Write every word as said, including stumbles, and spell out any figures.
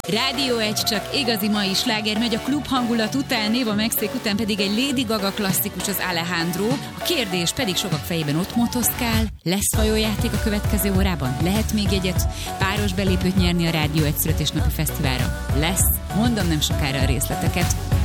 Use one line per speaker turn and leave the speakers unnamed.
Rádió egy, csak igazi mai sláger megy a klub hangulat után, Éva Maxék után pedig egy Lady Gaga klasszikus, az Alejandro. A kérdés pedig sokak fejében ott motoszkál. Lesz hajójáték a következő órában? Lehet még egyet páros belépőt nyerni a Rádió egy születésnapi fesztiválra? Lesz. Mondom nem sokára a részleteket.